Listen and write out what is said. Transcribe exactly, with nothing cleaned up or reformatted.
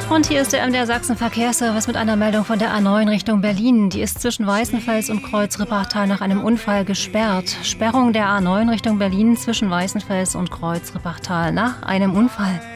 Und hier ist der M D R Sachsen Verkehrsservice mit einer Meldung von der A neun Richtung Berlin. Die ist zwischen Weißenfels und Kreuz-Rippachtal nach einem Unfall gesperrt. Sperrung der A neun Richtung Berlin zwischen Weißenfels und Kreuz-Rippachtal nach einem Unfall.